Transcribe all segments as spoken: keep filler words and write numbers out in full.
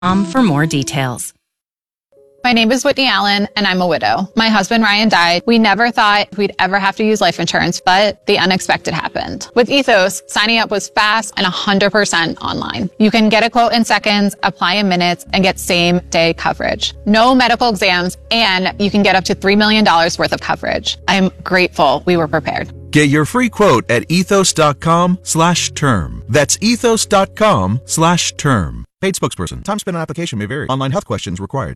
Um, for more details. My name is Whitney Allen, and I'm a widow. My husband, Ryan, died. We never thought we'd ever have to use life insurance, but the unexpected happened. With Ethos, signing up was fast and one hundred percent online. You can get a quote in seconds, apply in minutes, and get same-day coverage. No medical exams, and you can get up to three million dollars worth of coverage. I'm grateful we were prepared. Get your free quote at ethos.com slash term. That's ethos.com slash term. Paid spokesperson. Time spent on application may vary. Online health questions required.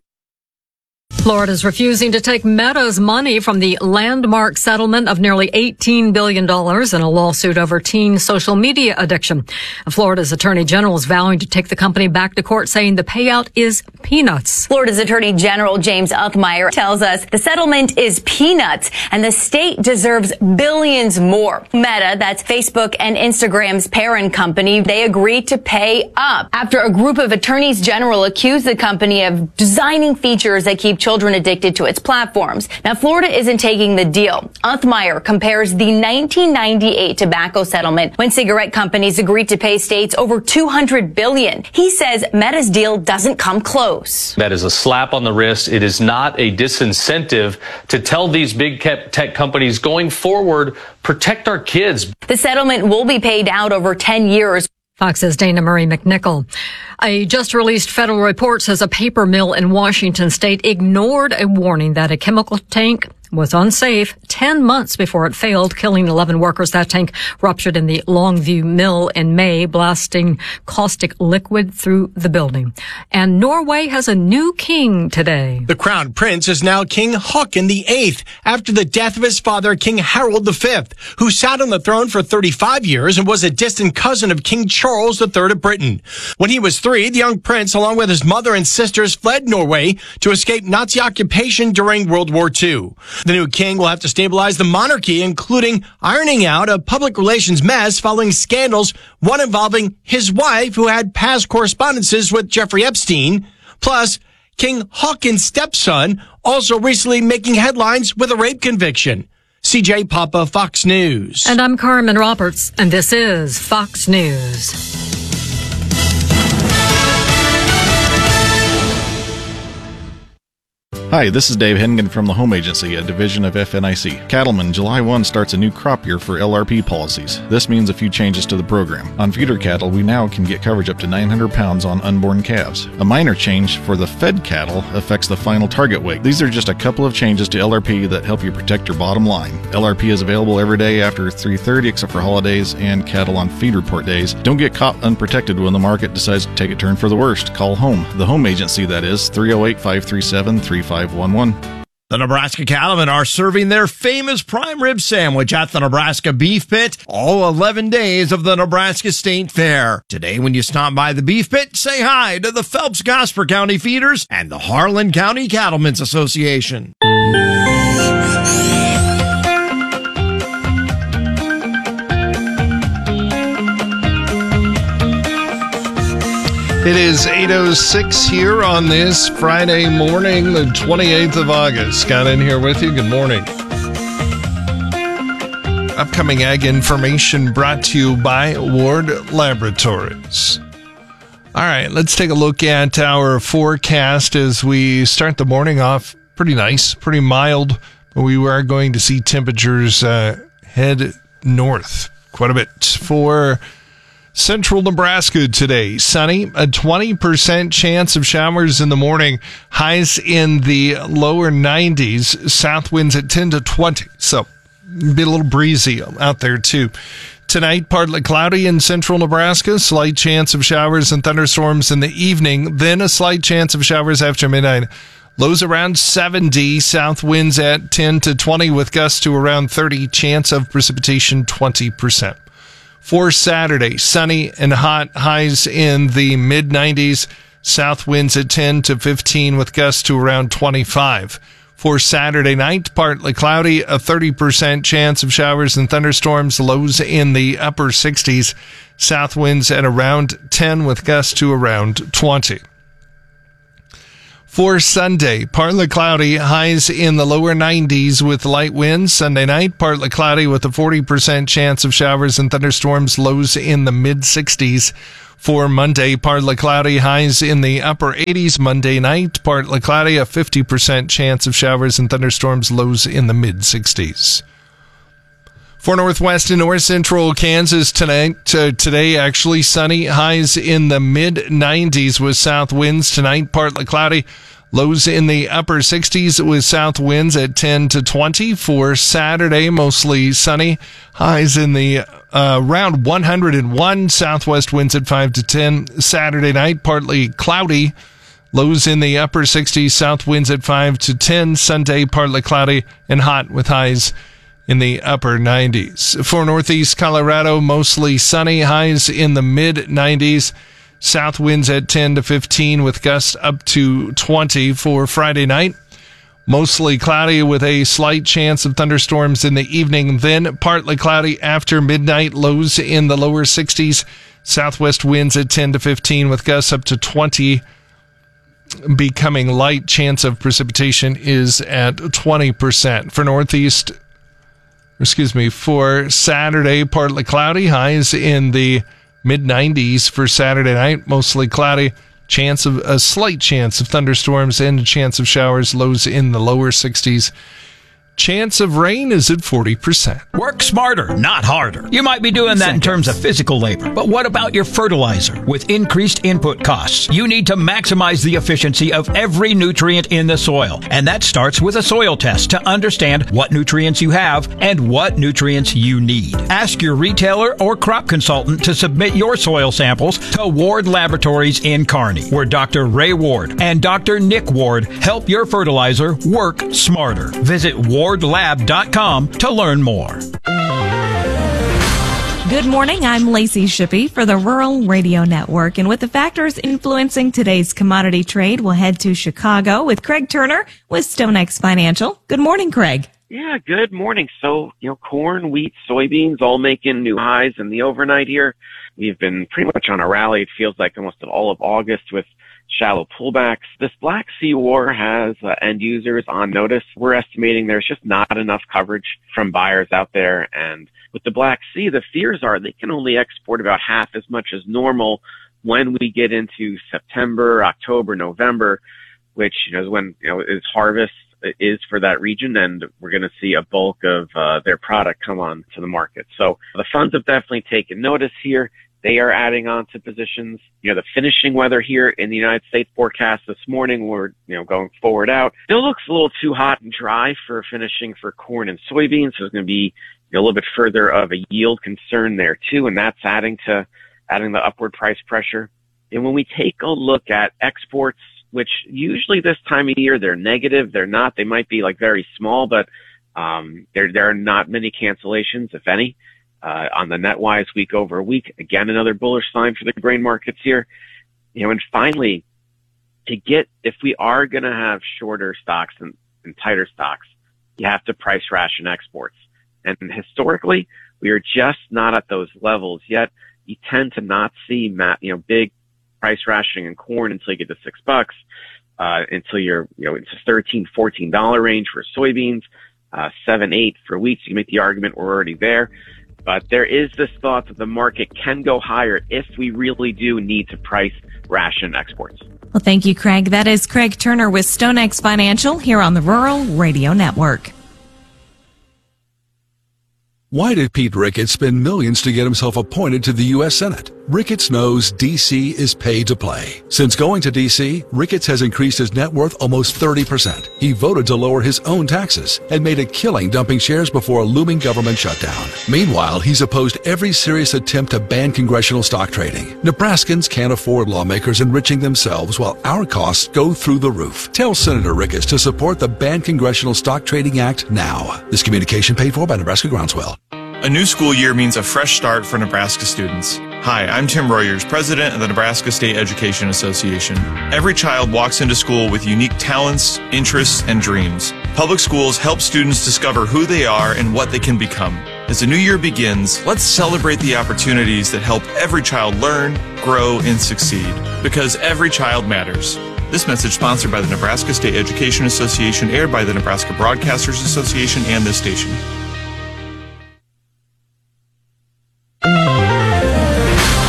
Florida's refusing to take Meta's money from the landmark settlement of nearly eighteen billion dollars in a lawsuit over teen social media addiction. Florida's Attorney General is vowing to take the company back to court, saying the payout is peanuts. Florida's Attorney General James Uthmeier tells us the settlement is peanuts and the state deserves billions more. Meta, that's Facebook and Instagram's parent company, they agreed to pay up after a group of attorneys general accused the company of designing features that keep children addicted to its platforms. Now, Florida isn't taking the deal. Uthmeier compares the nineteen ninety-eight tobacco settlement when cigarette companies agreed to pay states over two hundred billion dollars. He says Meta's deal doesn't come close. That is a slap on the wrist. It is not a disincentive to tell these big tech companies going forward, protect our kids. The settlement will be paid out over ten years. Fox's Dana Marie McNichol. A just-released federal report says a paper mill in Washington state ignored a warning that a chemical tank was unsafe ten months before it failed, killing eleven workers. That tank ruptured in the Longview Mill in May, blasting caustic liquid through the building. And Norway has a new king today. The crown prince is now King Haakon the Eighth, after the death of his father, King Harald the Fifth, who sat on the throne for thirty-five years and was a distant cousin of King Charles the Third of Britain. When he was three, the young prince, along with his mother and sisters, fled Norway to escape Nazi occupation during World War Two. The new king will have to stabilize the monarchy, including ironing out a public relations mess following scandals, one involving his wife, who had past correspondences with Jeffrey Epstein, plus King Haakon's stepson, also recently making headlines with a rape conviction. C J Papa, Fox News. And I'm Carmen Roberts, and this is Fox News. Hi, this is Dave Hennigan from the Home Agency, a division of F N I C. Cattlemen, July first starts a new crop year for L R P policies. This means a few changes to the program. On feeder cattle, we now can get coverage up to nine hundred pounds on unborn calves. A minor change for the fed cattle affects the final target weight. These are just a couple of changes to L R P that help you protect your bottom line. L R P is available every day after three thirty except for holidays and cattle on feed report days. Don't get caught unprotected when the market decides to take a turn for the worst. Call home. The Home Agency, that is, three oh eight, five three seven, three five one one. The Nebraska Cattlemen are serving their famous prime rib sandwich at the Nebraska Beef Pit all eleven days of the Nebraska State Fair. Today, when you stop by the Beef Pit, say hi to the Phelps-Gosper County Feeders and the Harlan County Cattlemen's Association. It is eight oh six here on this Friday morning, the twenty-eighth of August. Got in here with you. Good morning. Upcoming ag information brought to you by Ward Laboratories. All right, let's take a look at our forecast as we start the morning off. Pretty nice, pretty mild, but we are going to see temperatures uh, head north quite a bit for Central Nebraska today. Sunny, a twenty percent chance of showers in the morning, highs in the lower nineties, south winds at ten to twenty. So, be a little breezy out there too. Tonight, partly cloudy in central Nebraska, slight chance of showers and thunderstorms in the evening, then a slight chance of showers after midnight. Lows around seventy, south winds at ten to twenty with gusts to around thirty, chance of precipitation twenty percent. For Saturday, sunny and hot, highs in the mid nineties, south winds at ten to fifteen with gusts to around twenty-five. For Saturday night, partly cloudy, a thirty percent chance of showers and thunderstorms, lows in the upper sixties, south winds at around ten with gusts to around twenty. For Sunday, partly cloudy, highs in the lower nineties with light winds. Sunday night, partly cloudy with a forty percent chance of showers and thunderstorms, lows in the mid sixties. For Monday, partly cloudy, highs in the upper eighties. Monday night, partly cloudy, a fifty percent chance of showers and thunderstorms, lows in the mid-sixties. For northwest and north central Kansas tonight, uh, today actually sunny, highs in the mid nineties with south winds. Tonight, partly cloudy, lows in the upper sixties with south winds at ten to twenty. For Saturday, mostly sunny, highs in the uh, around one hundred one, southwest winds at five to ten. Saturday night, partly cloudy, lows in the upper sixties, south winds at five to ten. Sunday, partly cloudy and hot with highs in the upper nineties. For northeast Colorado, mostly sunny, highs in the mid nineties. South winds at ten to fifteen with gusts up to twenty. For Friday night, mostly cloudy with a slight chance of thunderstorms in the evening. Then partly cloudy after midnight, lows in the lower sixties. Southwest winds at ten to fifteen with gusts up to twenty. Becoming light, chance of precipitation is at twenty percent. For northeast Excuse me, for Saturday, partly cloudy, highs in the mid nineties. For Saturday night, mostly cloudy, chance of a slight chance of thunderstorms and a chance of showers, lows in the lower sixties. Chance of rain is at forty percent. Work smarter, not harder. You might be doing that in terms of physical labor, but what about your fertilizer? With increased input costs, you need to maximize the efficiency of every nutrient in the soil. And that starts with a soil test to understand what nutrients you have and what nutrients you need. Ask your retailer or crop consultant to submit your soil samples to Ward Laboratories in Kearney, where Doctor Ray Ward and Doctor Nick Ward help your fertilizer work smarter. Visit ward lab dot com to learn more. Good morning, I'm Lacey Shippey for the Rural Radio Network. And with the factors influencing today's commodity trade, we'll head to Chicago with Craig Turner with StoneX Financial. Good morning, Craig. Yeah, good morning. So, you know, corn, wheat, soybeans all making new highs in the overnight here. We've been pretty much on a rally, it feels like almost all of August, with shallow pullbacks. This Black Sea war has uh, end users on notice. We're estimating there's just not enough coverage from buyers out there. And with the Black Sea, the fears are they can only export about half as much as normal when we get into September, October, November, which, you know, is when, you know, is harvest is for that region, and we're going to see a bulk of uh, their product come on to the market. So the funds have definitely taken notice here. They are adding on to positions. You know, the finishing weather here in the United States forecast this morning, we're, you know, going forward out, still looks a little too hot and dry for finishing for corn and soybeans. So it's going to be, you know, a little bit further of a yield concern there too. And that's adding to, adding the upward price pressure. And when we take a look at exports, which usually this time of year, they're negative. They're not, they might be like very small, but, um, there, there are not many cancellations, if any. Uh, on the net wise, week over week, again, another bullish sign for the grain markets here. You know, and finally, to get, if we are going to have shorter stocks and, and tighter stocks, you have to price ration exports. And historically, we are just not at those levels yet. You tend to not see, you know, big price rationing in corn until you get to six bucks, uh, until you're, you know, it's a thirteen, fourteen dollar range for soybeans, uh, seven, eight for wheat. So you make the argument we're already there. But there is this thought that the market can go higher if we really do need to price ration exports. Well, thank you, Craig. That is Craig Turner with StoneX Financial here on the Rural Radio Network. Why did Pete Ricketts spend millions to get himself appointed to the U S Senate? Ricketts knows D C is paid to play. Since going to D C, Ricketts has increased his net worth almost thirty percent. He voted to lower his own taxes and made a killing dumping shares before a looming government shutdown. Meanwhile, he's opposed every serious attempt to ban congressional stock trading. Nebraskans can't afford lawmakers enriching themselves while our costs go through the roof. Tell Senator Ricketts to support the Ban Congressional Stock Trading Act now. This communication paid for by Nebraska Groundswell. A new school year means a fresh start for Nebraska students. Hi, I'm Tim Royers, president of the Nebraska State Education Association. Every child walks into school with unique talents, interests, and dreams. Public schools help students discover who they are and what they can become. As the new year begins, let's celebrate the opportunities that help every child learn, grow, and succeed. Because every child matters. This message sponsored by the Nebraska State Education Association, aired by the Nebraska Broadcasters Association and this station. Welcome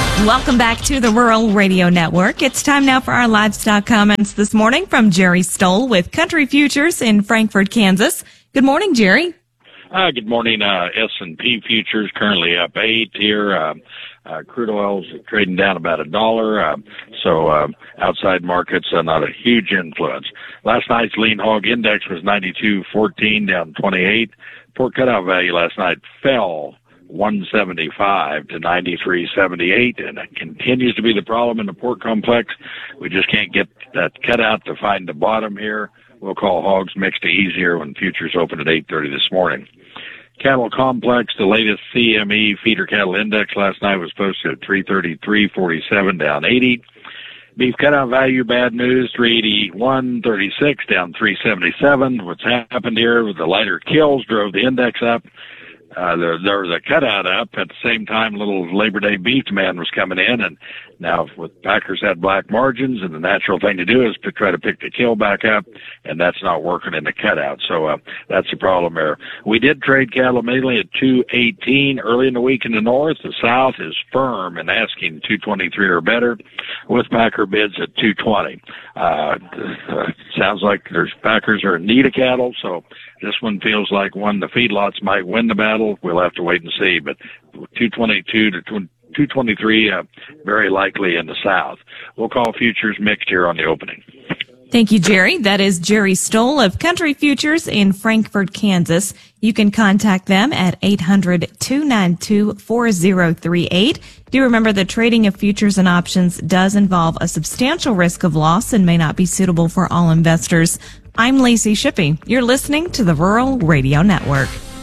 Welcome back to the Rural Radio Network. It's time now for our livestock comments this morning from Jerry Stoll with Country Futures in Frankfort, Kansas. Good morning, Jerry. Uh, good morning. Uh, S and P futures currently up eight here. Uh, uh, crude oil's trading down about a dollar. Uh, so, uh, outside markets are not a huge influence. Last night's lean hog index was ninety-two fourteen, down twenty-eight. Pork cutout value last night fell one seventy-five to ninety-three seventy-eight, and it continues to be the problem in the pork complex. We just can't get that cutout to find the bottom here. We'll call hogs mixed to easier when futures open at eight thirty this morning. Cattle complex, the latest C M E feeder cattle index last night was posted at three thirty-three forty-seven, down eighty. Beef cutout value, bad news, three eighty-one thirty-six, down three seventy-seven. What's happened here with the lighter kills drove the index up. Uh, there, there was a cutout up at the same time. Little Labor Day beef demand was coming in, and now with Packers had black margins, and the natural thing to do is to try to pick the kill back up, and that's not working in the cutout. So uh, that's the problem there. We did trade cattle mainly at two eighteen early in the week in the north. The south is firm and asking two twenty-three or better, with Packer bids at two twenty. Uh, uh, sounds like there's Packers are in need of cattle, so this one feels like one the feedlots might win the battle. We'll have to wait and see, but two twenty-two to two twenty-three, uh, very likely in the south. We'll call futures mixed here on the opening. Thank you, Jerry. That is Jerry Stoll of Country Futures in Frankfort, Kansas. You can contact them at eight hundred, two nine two, four zero three eight. Do remember that trading of futures and options does involve a substantial risk of loss and may not be suitable for all investors. I'm Lacey Shippey. You're listening to the Rural Radio Network.